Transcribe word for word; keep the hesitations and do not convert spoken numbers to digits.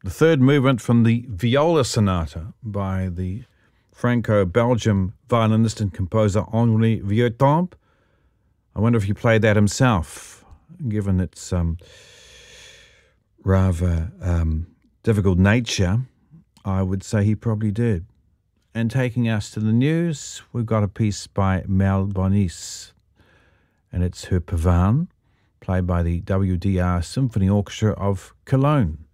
the third movement from the Viola Sonata by the Franco-Belgian violinist and composer Henri Vieuxtemps. I wonder if he played that himself, given its um, rather um, difficult nature. I would say he probably did. And taking us to the news, we've got a piece by Mel Bonis, and it's her Pavane, played by the W D R Symphony Orchestra of Cologne.